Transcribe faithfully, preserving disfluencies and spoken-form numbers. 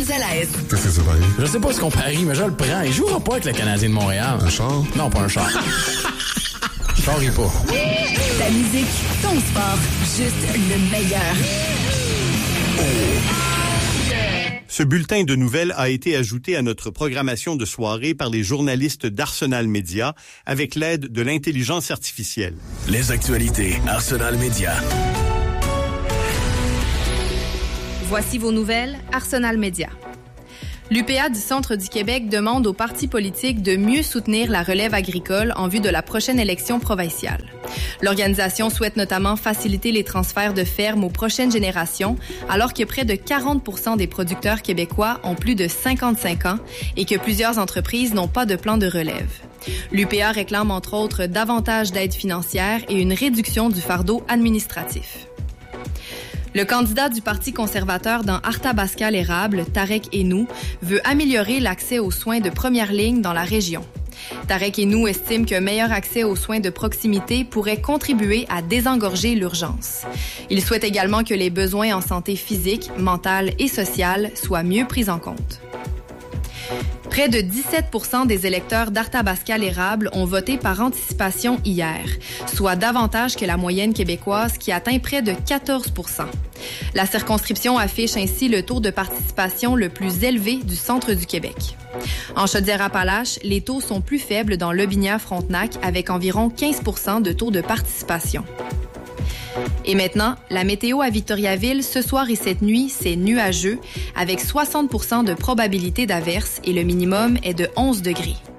Gonzalez. Qu'est-ce que c'est, Paris? Je sais pas ce qu'on parie, mais je le prends. Il jouera pas avec le Canadien de Montréal. Un char? Non, pas un char. Je parie pas. Ta musique, ton sport, juste le meilleur. Ce bulletin de nouvelles a été ajouté à notre programmation de soirée par les journalistes d'Arsenal Média avec l'aide de l'intelligence artificielle. Les actualités Arsenal Média. Voici vos nouvelles Arsenal Média. L'U P A du Centre du Québec demande aux partis politiques de mieux soutenir la relève agricole en vue de la prochaine élection provinciale. L'organisation souhaite notamment faciliter les transferts de fermes aux prochaines générations, alors que près de quarante pour cent des producteurs québécois ont plus de cinquante-cinq ans et que plusieurs entreprises n'ont pas de plan de relève. L'U P A réclame entre autres davantage d'aide financière et une réduction du fardeau administratif. Le candidat du Parti conservateur dans Arthabascal-Érable, Tarek Hennou, veut améliorer l'accès aux soins de première ligne dans la région. Tarek Hennou estime qu'un meilleur accès aux soins de proximité pourrait contribuer à désengorger l'urgence. Il souhaite également que les besoins en santé physique, mentale et sociale soient mieux pris en compte. Près de dix-sept pour cent des électeurs d'Arthabascal-Érable ont voté par anticipation hier, soit davantage que la moyenne québécoise qui atteint près de quatorze pour cent. La circonscription affiche ainsi le taux de participation le plus élevé du centre du Québec. En Chaudière-Appalaches, les taux sont plus faibles dans Lobinière-Frontenac avec environ quinze pour cent de taux de participation. Et maintenant, la météo à Victoriaville, ce soir et cette nuit, c'est nuageux, avec soixante pour cent de probabilité d'averse et le minimum est de onze degrés.